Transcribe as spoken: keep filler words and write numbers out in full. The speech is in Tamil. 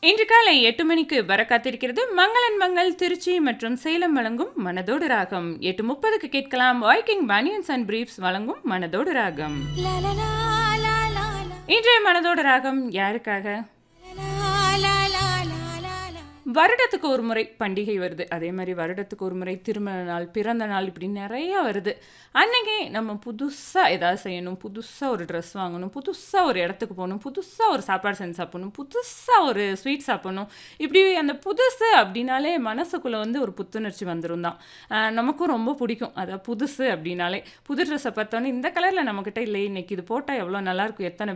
இன்று காலை எட்டு மணிக்கு வர காத்திருக்கிறது மங்களன் மங்கள் திருச்சி மற்றும் சேலம் வழங்கும் மனதோடு ராகம். எட்டு முப்பதுக்கு கேட்கலாம் வைக்கிங் பனியன்ஸ் அண்ட் பிரீஃப்ஸ் வழங்கும் மனதோடு ராகம். இன்றைய மனதோடு ராகம் யாருக்காக? வருடத்துக்கு ஒரு முறை பண்டிகை வருது. அதே மாதிரி வருடத்துக்கு ஒரு முறை திருமண நாள், பிறந்த நாள், இப்படி நிறையா வருது. அன்னைக்கு நம்ம புதுசாக ஏதாவது செய்யணும், புதுசாக ஒரு ட்ரெஸ் வாங்கணும், புதுசாக ஒரு இடத்துக்கு போகணும், புதுசாக ஒரு சாப்பாடு செஞ்சு சாப்பிடணும், புதுசாக ஒரு ஸ்வீட் சாப்பிடணும். இப்படி அந்த புதுசு அப்படின்னாலே மனசுக்குள்ளே வந்து ஒரு புத்துணர்ச்சி வந்துடும் தான். நமக்கும் ரொம்ப பிடிக்கும். அதாவது புதுசு அப்படின்னாலே புது ட்ரெஸ்ஸை பார்த்தோன்னே இந்த கலரில் நம்மக்கிட்ட இல்லை, இன்னைக்கு இது போட்டால் எவ்வளோ நல்லாயிருக்கும், எத்தனை